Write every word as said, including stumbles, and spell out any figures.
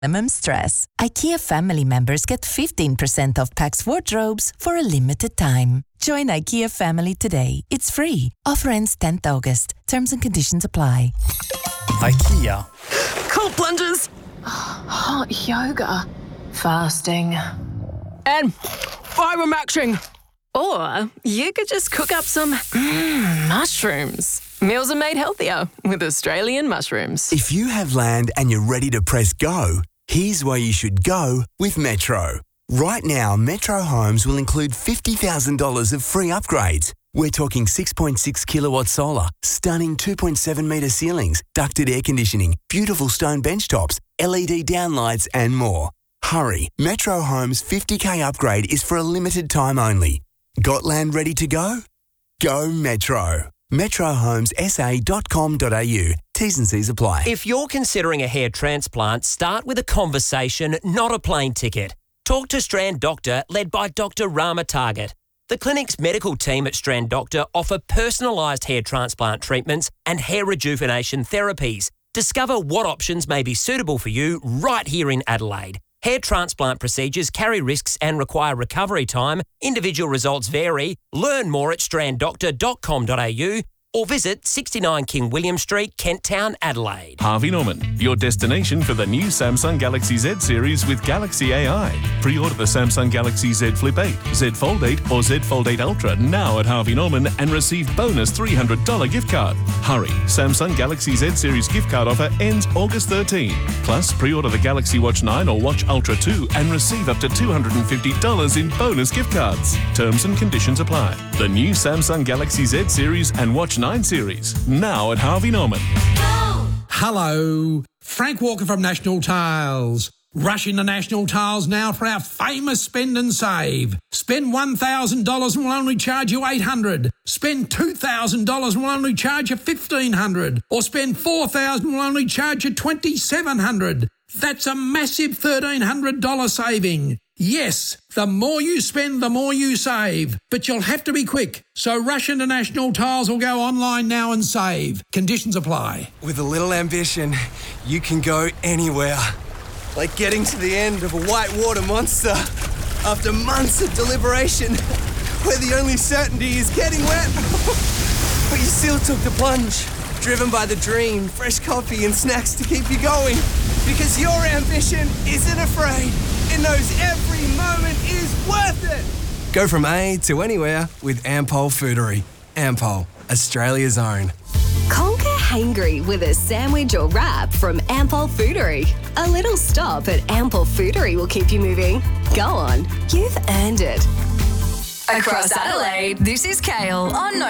minimum stress. IKEA family members get fifteen percent off Pax wardrobes for a limited time. Join IKEA family today. It's free. Offer ends tenth August. Terms and conditions apply. IKEA. Cold plunges. Hot yoga. Fasting. And fibre-maxing. Or you could just cook up some mm, mushrooms. Meals are made healthier with Australian mushrooms. If you have land and you're ready to press go, here's where you should go with Metro. Right now, Metro Homes will include fifty thousand dollars of free upgrades. We're talking six point six kilowatt solar, stunning two point seven metre ceilings, ducted air conditioning, beautiful stone bench tops, L E D downlights and more. Hurry, Metro Homes' fifty K upgrade is for a limited time only. Got land ready to go? Go Metro. metro homes s a dot com dot a u. T's and C's apply. If you're considering a hair transplant, start with a conversation, not a plane ticket. Talk to Strand Doctor, led by Doctor Rama Target. The clinic's medical team at Strand Doctor offer personalised hair transplant treatments and hair rejuvenation therapies. Discover what options may be suitable for you right here in Adelaide. Hair transplant procedures carry risks and require recovery time. Individual results vary. Learn more at strand doctor dot com dot a u or visit sixty-nine King William Street, Kent Town, Adelaide. Harvey Norman, your destination for the new Samsung Galaxy Z series with Galaxy A I. Pre-order the Samsung Galaxy Z Flip eight, Z Fold eight or Z Fold eight Ultra now at Harvey Norman and receive bonus three hundred dollars gift card. Hurry, Samsung Galaxy Z series gift card offer ends August thirteenth. Plus, pre-order the Galaxy Watch nine or Watch Ultra two and receive up to two hundred fifty dollars in bonus gift cards. Terms and conditions apply. The new Samsung Galaxy Z series and Watch nine series, now at Harvey Norman. Hello, Frank Walker from National Tiles. Rush into National Tiles now for our famous spend and save. Spend one thousand dollars and we'll only charge you eight hundred dollars. Spend two thousand dollars and we'll only charge you fifteen hundred dollars. Or spend four thousand dollars and we'll only charge you twenty-seven hundred dollars. That's a massive thirteen hundred dollars saving. Yes, the more you spend, the more you save. But you'll have to be quick. So rush into National Tiles or go online now and save. Conditions apply. With a little ambition, you can go anywhere. Like getting to the end of a whitewater monster after months of deliberation, where the only certainty is getting wet. But you still took the plunge, driven by the dream, fresh coffee and snacks to keep you going. Because your ambition isn't afraid. It knows every moment is worth it. Go from A to anywhere with Ampol Foodery. Ampol, Australia's own. Conquer hangry with a sandwich or wrap from Ampol Foodery. A little stop at Ampol Foodery will keep you moving. Go on, you've earned it. Across Adelaide, this is Kale on